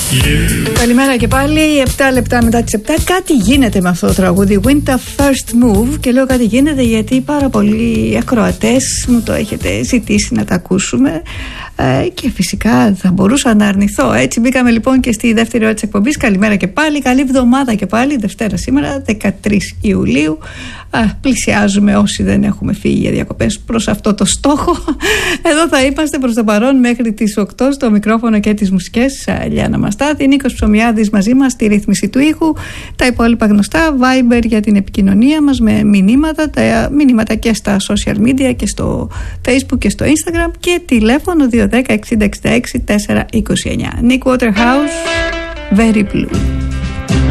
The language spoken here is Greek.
Καλημέρα και πάλι. 7 λεπτά μετά τις 7. Κάτι γίνεται με αυτό το τραγούδι. Winter First Move. Και λέω κάτι γίνεται γιατί πάρα πολλοί ακροατές μου το έχετε ζητήσει να τα ακούσουμε. Και φυσικά θα μπορούσα να αρνηθώ. Έτσι μπήκαμε λοιπόν και στη δεύτερη ώρα της εκπομπής. Καλημέρα και πάλι. Καλή εβδομάδα και πάλι. Δευτέρα σήμερα, 13 Ιουλίου. Πλησιάζουμε όσοι δεν έχουμε φύγει για διακοπές προς αυτό το στόχο. Εδώ θα είμαστε προς το παρόν μέχρι τις 8 στο μικρόφωνο και τις μουσικές. Λιάννα Μαστάθη, Νίκος Ψωμιάδης μαζί μας στη ρύθμιση του ήχου. Τα υπόλοιπα γνωστά, Viber για την επικοινωνία μας με μηνύματα, τα μηνύματα και στα social media και στο Facebook και στο Instagram και τηλέφωνο 210 60 66 429. Nick Waterhouse, Very Blue.